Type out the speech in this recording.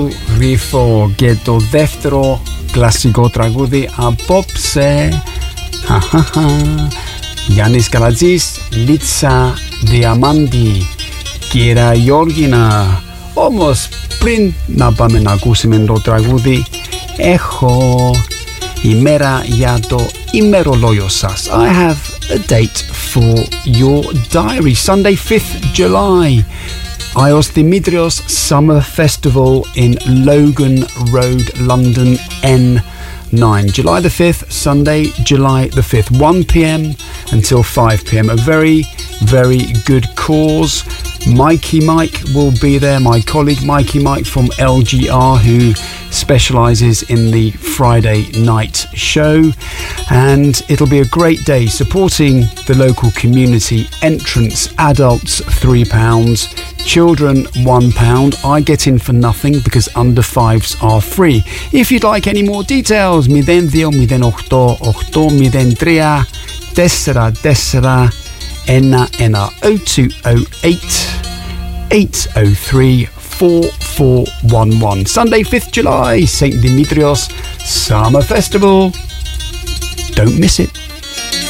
Ρήφω και το δεύτερο κλασικό τραγούδι απόψε. Γιάννης Καλατζής, Λίτσα Διαμάντη, Κύρα Γιώργινα. Όμως πριν να πάμε να ακούσουμε το τραγούδι, έχω ημέρα για το ημερολόγιο σας. I have a date for your diary. Sunday 5th July, Ios Dimitrios Summer Festival in Logan Road, London N9. July the 5th, Sunday, July the 5th, 1 p.m. until 5 p.m. A very, very good cause. Mikey Mike will be there, my colleague Mikey Mike from LGR, who specialises in the Friday night show, and it'll be a great day supporting the local community. Entrance adults £3, children £1. I get in for nothing because under fives are free. If you'd like any more details, 02 08 03 44 0208 803 4411. Sunday 5th July, St Dimitrios Summer Festival. Don't miss it.